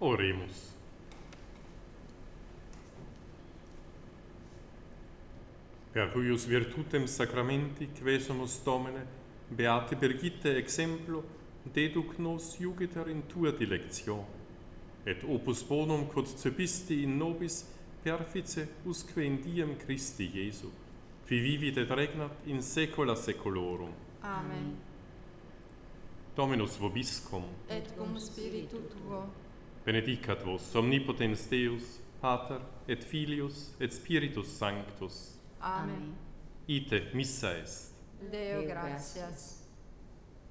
Oremus. Per huius virtutem sacramenti quesumus Domine, beate Birgitte exemplo, deduc nos iugiter in tua dilectio, et opus bonum quod cepisti in nobis perfice usque in diem Christi Iesu, qui vivit et regnat in saecula saeculorum. Amen. Dominus vobiscum, Et cum spiritu tuo, benedicat vos omnipotens Deus, Pater, et Filius, et Spiritus Sanctus. Amen. Ite missa est. Deo gratias.